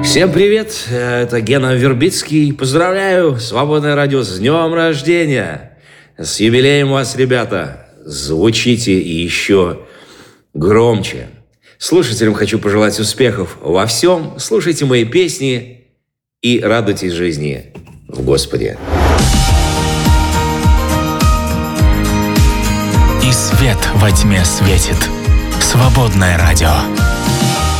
Всем привет, это Гена Вербицкий. Поздравляю, Свободное радио, с днем рождения. С юбилеем вас, ребята. Звучите еще громче. Слушателям хочу пожелать успехов во всем. Слушайте мои песни и радуйтесь жизни в Господе. И свет во тьме светит. Свободное радио.